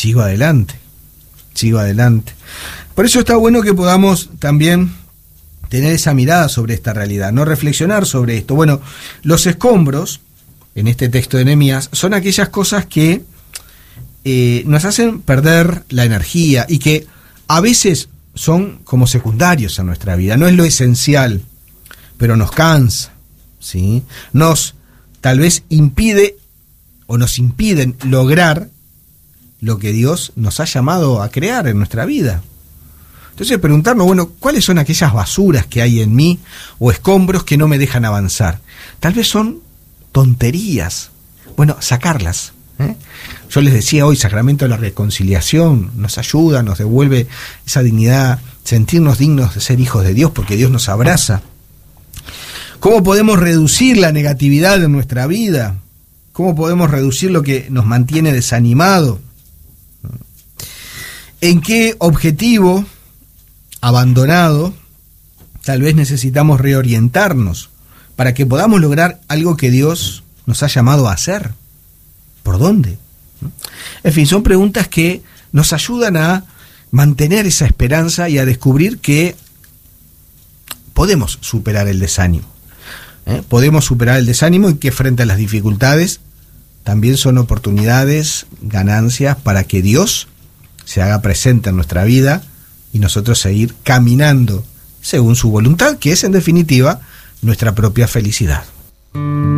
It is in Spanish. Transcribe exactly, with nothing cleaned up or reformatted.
sigo adelante, sigo adelante. Por eso está bueno que podamos también tener esa mirada sobre esta realidad, no reflexionar sobre esto. Bueno, los escombros, en este texto de Nehemías, son aquellas cosas que eh, nos hacen perder la energía y que a veces son como secundarios en nuestra vida, no es lo esencial, pero nos cansa, ¿sí? Nos tal vez impide o nos impiden lograr lo que Dios nos ha llamado a crear en nuestra vida. Entonces preguntarnos, bueno, ¿cuáles son aquellas basuras que hay en mí o escombros que no me dejan avanzar? Tal vez son tonterías. Bueno, sacarlas, ¿eh? Yo les decía hoy, Sacramento de la Reconciliación nos ayuda, nos devuelve esa dignidad, sentirnos dignos de ser hijos de Dios porque Dios nos abraza. ¿Cómo podemos reducir la negatividad de nuestra vida? ¿Cómo podemos reducir lo que nos mantiene desanimado? ¿En qué objetivo abandonado tal vez necesitamos reorientarnos para que podamos lograr algo que Dios nos ha llamado a hacer? ¿Por dónde? En fin, son preguntas que nos ayudan a mantener esa esperanza y a descubrir que podemos superar el desánimo. ¿Eh? Podemos superar el desánimo y que frente a las dificultades también son oportunidades, ganancias para que Dios se haga presente en nuestra vida y nosotros seguir caminando según su voluntad, que es en definitiva nuestra propia felicidad.